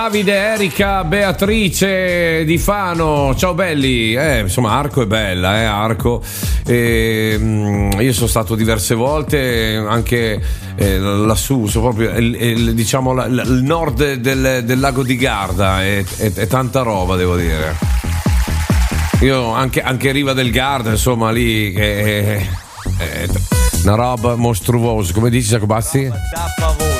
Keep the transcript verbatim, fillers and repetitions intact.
Davide, Erika, Beatrice di Fano, ciao belli. Eh, insomma, Arco è bella, eh, Arco. E, mm, io sono stato diverse volte anche eh, lassù, so proprio il, il, diciamo la, il nord del, del lago di Garda, è, è, è tanta roba, devo dire. Io anche, anche Riva del Garda, insomma, lì è, è, è una roba mostruosa, come dici Giacobazzi?